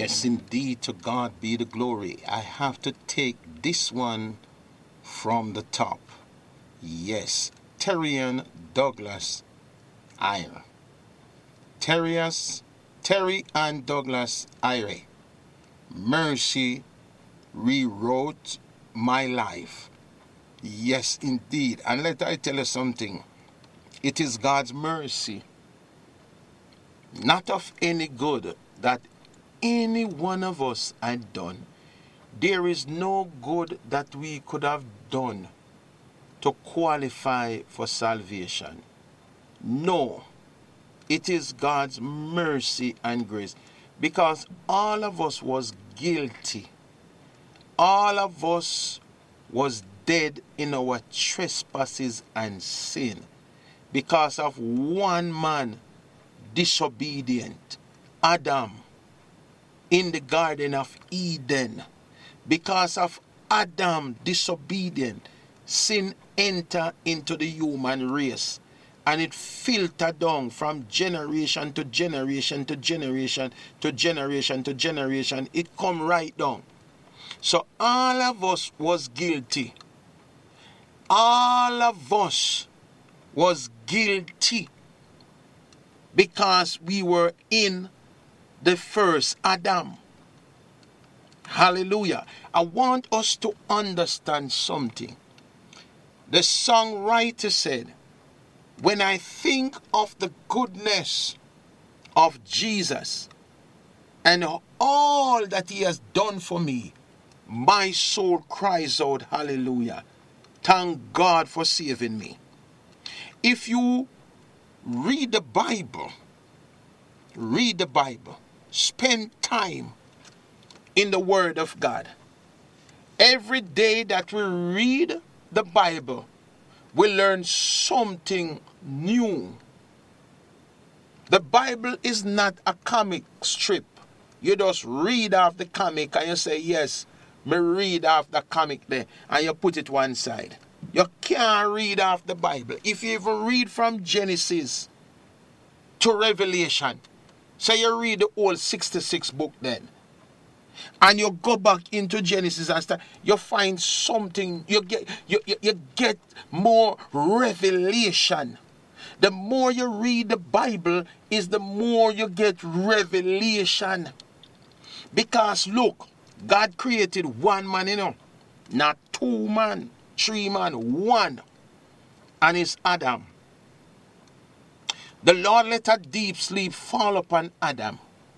Yes, indeed, to God be the glory. I have to take this one from the top. Yes, Terrian Douglas Ire. Terry and Douglas Ire. Mercy rewrote my life. Yes, indeed. And let I tell you something. It is God's mercy, not of any good, that any one of us had done. There is no good that we could have done to qualify for salvation. No, it is God's mercy and grace, because all of us was guilty. All of us was dead in our trespasses and sin because of one man disobedient, Adam, in the Garden of Eden. Because of Adam disobedient, sin entered into the human race, and it filtered down from generation to generation to generation to generation to generation. It come right down. So all of us was guilty. All of us was guilty because we were in the first Adam. Hallelujah. I want us to understand something. The songwriter said, when I think of the goodness of Jesus and all that he has done for me, my soul cries out, hallelujah. Thank God for saving me. If you read the Bible, spend time in the Word of God. Every day that we read the Bible, we learn something new. The Bible is not a comic strip. You just read off the comic and you say, yes, me read off the comic there, and you put it one side. You can't read off the Bible. If you even read from Genesis to Revelation, say you read the whole 66 book then, and you go back into Genesis and start, you find something, you get more revelation. The more you read the Bible is the more you get revelation. Because look, God created one man, not two man, three man, one. And it's Adam. The Lord let a deep sleep fall upon Adam.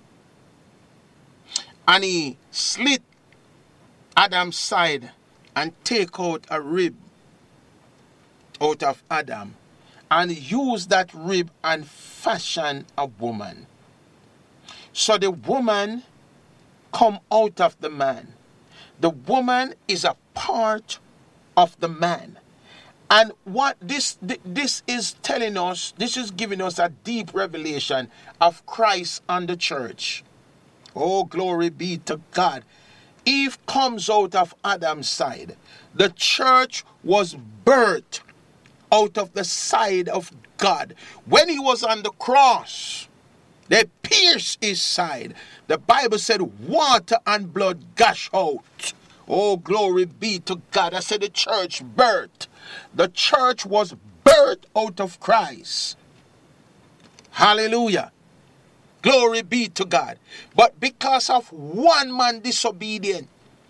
And he slit Adam's side and take out a rib out of Adam. And use that rib and fashion a woman. So the woman come out of the man. The woman is a part of the man. And what this is telling us, this is giving us a deep revelation of Christ and the church. Oh, glory be to God. Eve comes out of Adam's side. The church was birthed out of the side of God. When he was on the cross, they pierced his side. The Bible said water and blood gush out. Oh, glory be to God. I said the church birthed. The church was birthed out of Christ. Hallelujah. Glory be to God. But because of one man disobedient,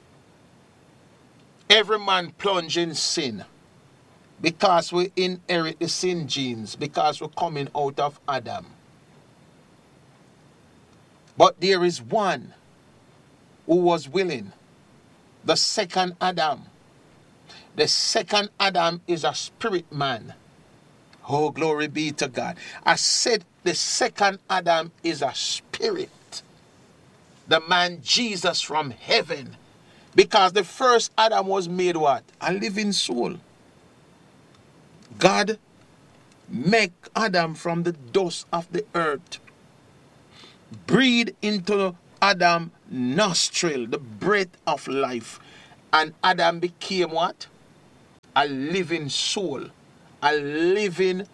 every man plunged in sin. Because we inherit the sin genes. Because we're coming out of Adam. But there is one who was willing. The second Adam. The second Adam is a spirit man. Oh, glory be to God. I said the second Adam is a spirit. The man Jesus from heaven. Because the first Adam was made what? A living soul. God make Adam from the dust of the earth. Breathe into Adam nostril the breath of life. And Adam became what? A living soul. A living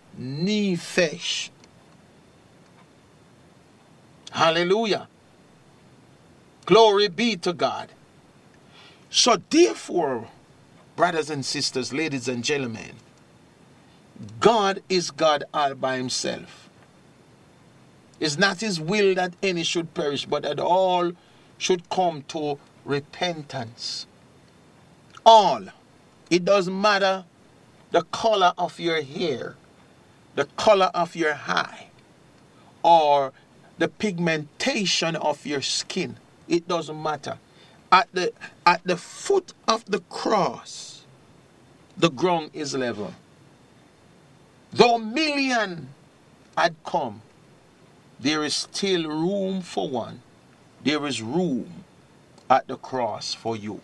nephesh. Hallelujah. Glory be to God. So therefore, brothers and sisters, ladies and gentlemen, God is God all by himself. It's not his will that any should perish, but that all should come to repentance. All. It doesn't matter the color of your hair, the color of your eye, or the pigmentation of your skin. It doesn't matter. At the foot of the cross, the ground is level. Though million had come, there is still room for one. There is room at the cross for you.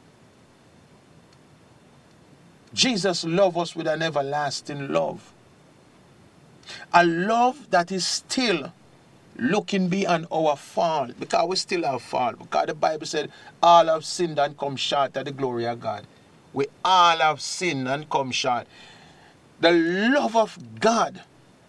Jesus loves us with an everlasting love. A love that is still looking beyond our fall, because we still have fall. Because the Bible said, all have sinned and come short of the glory of God. We all have sinned and come short. The love of God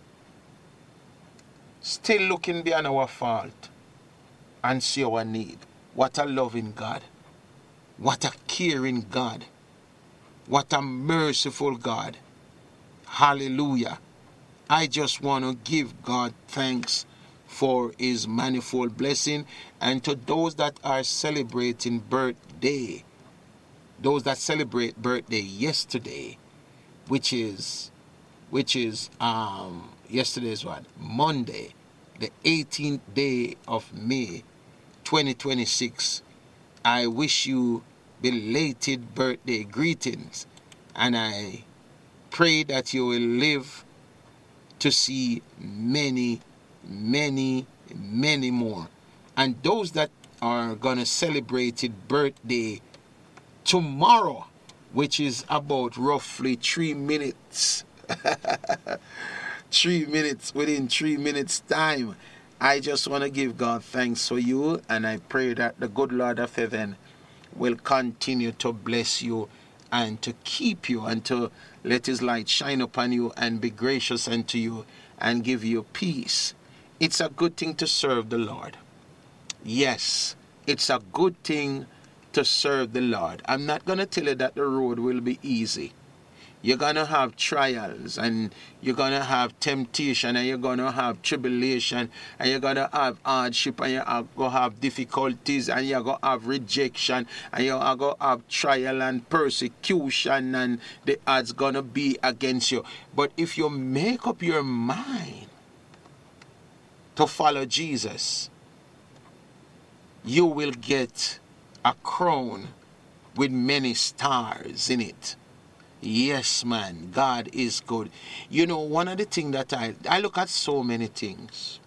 still looking beyond our fault and see our need. What a loving God. What a caring God. What a merciful God. Hallelujah. I just want to give God thanks for his manifold blessing. And to those that are celebrating birthday, those that celebrate birthday yesterday, which is yesterday's what? Monday, the 18th day of May, 2026. I wish you belated birthday greetings, and I pray that you will live to see many, many, many more. And those that are gonna celebrate it birthday tomorrow, which is about roughly 3 minutes 3 minutes, within 3 minutes time, I just want to give God thanks for you, and I pray that the good Lord of heaven will continue to bless you and to keep you and to let his light shine upon you and be gracious unto you and give you peace. It's a good thing to serve the Lord. Yes, it's a good thing to serve the Lord. I'm not going to tell you that the road will be easy. You're going to have trials, and you're going to have temptation, and you're going to have tribulation, and you're going to have hardship, and you're going to have difficulties, and you're going to have rejection, and you're going to have trial and persecution, and the odds going to be against you. But if you make up your mind to follow Jesus, you will get a crown with many stars in it. Yes, man, God is good. You know, one of the things that I look at so many things,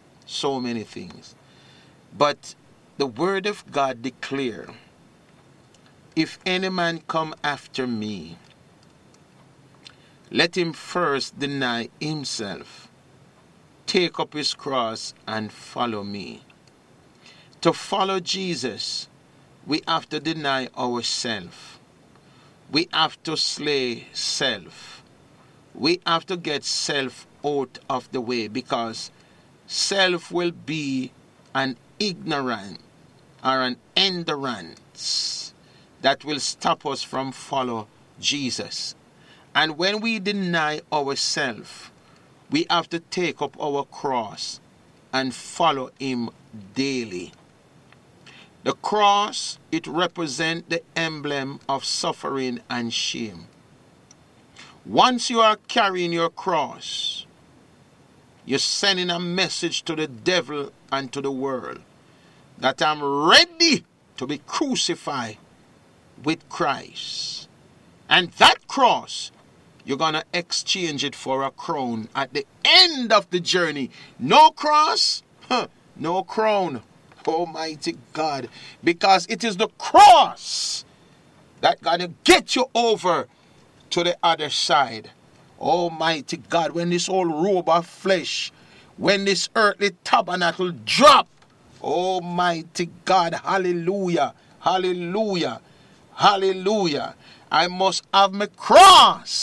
but the word of God declare, if any man come after me, let him first deny himself, take up his cross and follow me. To follow Jesus, we have to deny ourselves. We have to slay self. We have to get self out of the way, because self will be an ignorant or an endurance that will stop us from follow Jesus. And when we deny ourselves, we have to take up our cross and follow him daily. The cross, it represents the emblem of suffering and shame. Once you are carrying your cross, you're sending a message to the devil and to the world that I'm ready to be crucified with Christ. And that cross, you're going to exchange it for a crown at the end of the journey. No cross, no crown. Almighty God, because it is the cross that gonna get you over to the other side. Almighty God, when this old robe of flesh, when this earthly tabernacle drop, Almighty God, hallelujah, hallelujah, hallelujah, I must have my cross